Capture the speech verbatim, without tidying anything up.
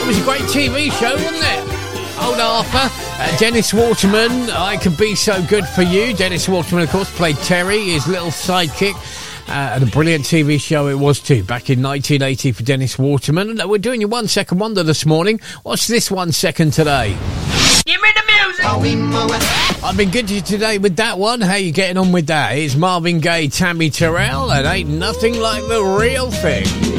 It was a great T V show, wasn't it? Old Arthur, uh, Dennis Waterman, I Could Be So Good For You. Dennis Waterman, of course, played Terry, his little sidekick. Uh, and a brilliant T V show it was too, back in nineteen eighty for Dennis Waterman. And we're doing your one second wonder this morning. What's this one second today? Give me the music! I've been good to you today with that one. How you getting on with that? It's Marvin Gaye, Tammy Terrell, and Ain't Nothing Like the Real Thing.